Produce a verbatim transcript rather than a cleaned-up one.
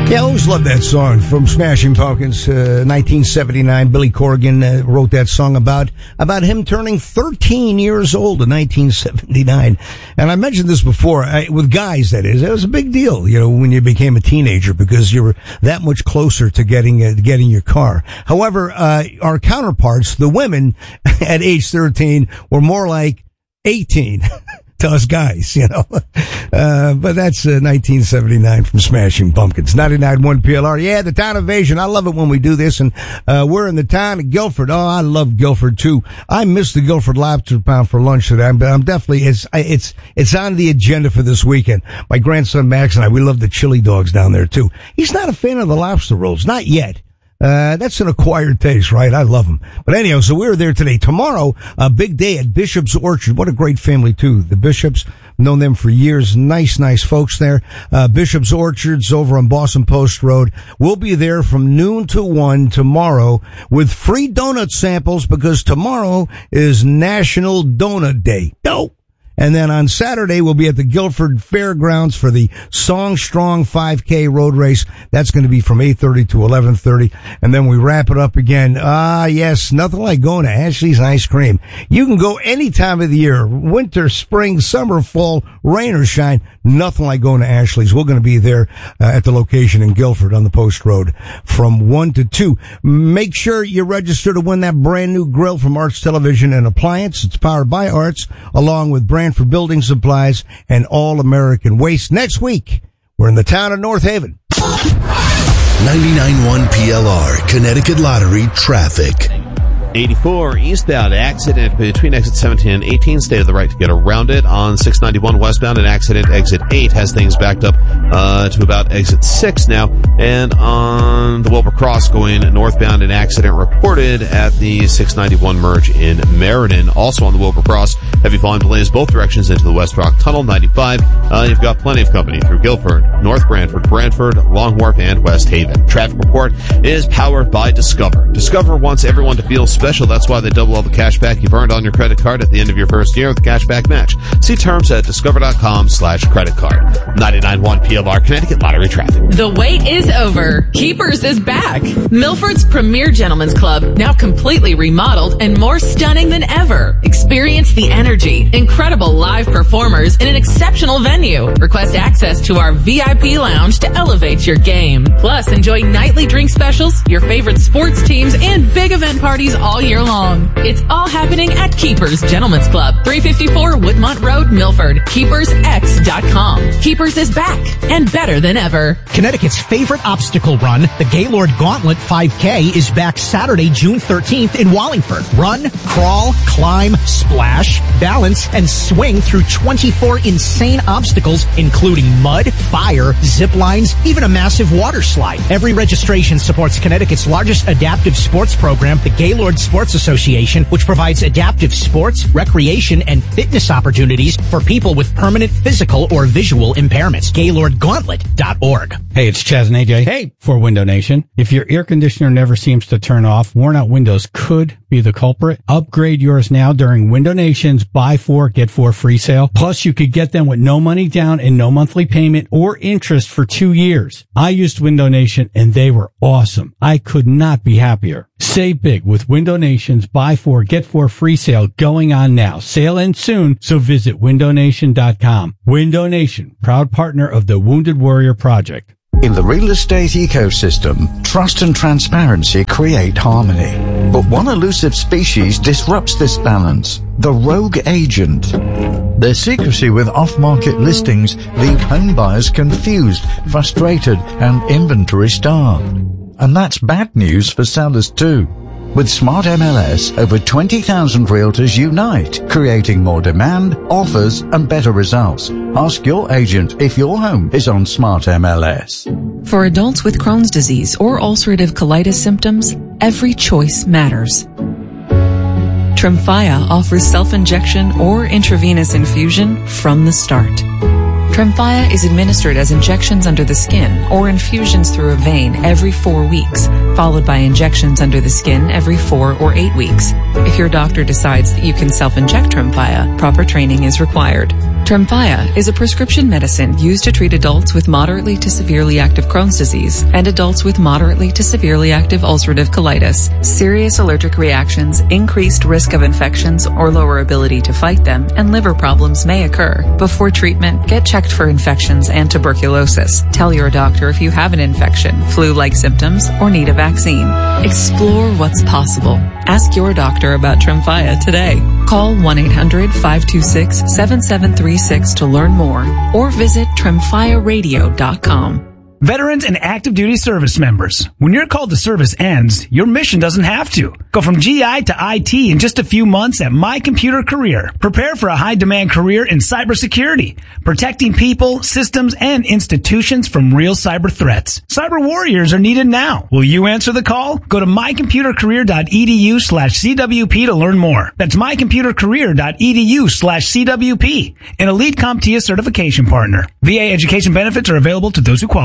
Yeah, I always loved that song from Smashing Pumpkins, uh, nineteen seventy-nine. Billy Corgan uh, wrote that song about about him turning thirteen years old in nineteen seventy-nine. And I mentioned this before, I, with guys, that is. It was a big deal, you know, when you became a teenager because you were that much closer to getting uh, getting your car. However, uh, our counterparts, the women at age thirteen, were more like eighteen. To us guys, you know. Uh, but that's uh, nineteen seventy-nine from Smashing Pumpkins. ninety-nine point one P L R. Yeah, the town invasion. I love it when we do this. And uh, we're in the town of Guilford. Oh, I love Guilford, too. I missed the Guilford Lobster Pound for lunch today, but I'm definitely, it's it's it's on the agenda for this weekend. My grandson Max and I, we love the chili dogs down there, too. He's not a fan of the lobster rolls. Not yet. Uh, that's an acquired taste, right? I love them. But anyhow, so we were there today. Tomorrow, a big day at Bishop's Orchard. What a great family, too. The Bishops, known them for years. Nice, nice folks there. Uh, Bishop's Orchard's over on Boston Post Road. We'll be there from noon to one tomorrow with free donut samples because tomorrow is National Donut Day. No. And then on Saturday, we'll be at the Guilford Fairgrounds for the Song Strong five K road race. That's going to be from eight thirty to eleven thirty. And then we wrap it up again. Ah, yes, nothing like going to Ashley's Ice Cream. You can go any time of the year, winter, spring, summer, fall, rain or shine. Nothing like going to Ashley's. We're going to be there uh, at the location in Guilford on the Post Road from one to two. Make sure you register to win that brand new grill from Arts Television and Appliance. It's powered by Arts, along with brand for building supplies and All-American Waste. Next week, we're in the town of North Haven. ninety-nine point one P L R, Connecticut Lottery traffic. eighty-four eastbound accident between exit seventeen and eighteen. Stay to the right to get around it. On six ninety-one westbound, an accident exit eight has things backed up uh to about exit six now. And on the Wilbur Cross going northbound, an accident reported at the six ninety-one merge in Meriden. Also on the Wilbur Cross, heavy volume delays both directions into the West Rock Tunnel. ninety-five, uh, you've got plenty of company through Guilford, North Branford, Brantford, Long Wharf, and West Haven. Traffic report is powered by Discover. Discover wants everyone to feel special. That's why they double all the cash back you've earned on your credit card at the end of your first year with the cashback match. See terms at discover.com slash credit card. ninety-nine point one P L R, Connecticut Lottery traffic. The wait is over. Keepers is back. Milford's premier gentlemen's club, now completely remodeled and more stunning than ever. Experience the energy, incredible live performers in an exceptional venue. Request access to our V I P lounge to elevate your game. Plus, enjoy nightly drink specials, your favorite sports teams, and big event parties all year long. It's all happening at Keepers Gentlemen's Club, three fifty-four Woodmont Road, Milford. Keepers X dot com. Keepers is back and better than ever. Connecticut's favorite obstacle run, the Gaylord Gauntlet five K, is back Saturday, June thirteenth in Wallingford. Run, crawl, climb, splash, balance, and swing through twenty-four insane obstacles, including mud, fire, zip lines, even a massive water slide. Every registration supports Connecticut's largest adaptive sports program, the Gaylord Sports Association, which provides adaptive sports, recreation, and fitness opportunities for people with permanent physical or visual impairments. Gaylord Gauntlet dot org. Hey, it's Chaz and A J. Hey, for Window Nation. If your air conditioner never seems to turn off, worn out windows could be the culprit. Upgrade yours now during Window Nation's buy four, get four free sale. Plus, you could get them with no money down and no monthly payment or interest for two years. I used Window Nation and they were awesome. I could not be happier. Save big with Window Nation's buy four, get four free sale going on now. Sale ends soon, so visit window nation dot com. Window Nation, proud partner of the Wounded Warrior Project. In the real estate ecosystem, trust and transparency create harmony. But one elusive species disrupts this balance: the rogue agent. Their secrecy with off-market listings leave home buyers confused, frustrated, and inventory-starved. And that's bad news for sellers too. With Smart M L S, over twenty thousand realtors unite, creating more demand, offers, and better results. Ask your agent if your home is on Smart M L S. For adults with Crohn's disease or ulcerative colitis symptoms, every choice matters. Tremfya offers self-injection or intravenous infusion from the start. Tremfya is administered as injections under the skin or infusions through a vein every four weeks, followed by injections under the skin every four or eight weeks. If your doctor decides that you can self-inject Tremfya, proper training is required. Tremfya is a prescription medicine used to treat adults with moderately to severely active Crohn's disease and adults with moderately to severely active ulcerative colitis. Serious allergic reactions, increased risk of infections or lower ability to fight them, and liver problems may occur. Before treatment, get checked for infections and tuberculosis. Tell your doctor if you have an infection, flu-like symptoms, or need a vaccine. Explore what's possible. Ask your doctor about Tremfya today. Call one eight hundred five two six seven seven three six to learn more or visit tremfya radio dot com. Veterans and active duty service members, when your call to service ends, your mission doesn't have to. Go from G I to I T in just a few months at My Computer Career. Prepare for a high-demand career in cybersecurity, protecting people, systems, and institutions from real cyber threats. Cyber warriors are needed now. Will you answer the call? Go to my computer career dot e d u slash c w p to learn more. That's my computer career dot e d u slash c w p, an Elite CompTIA certification partner. V A education benefits are available to those who qualify.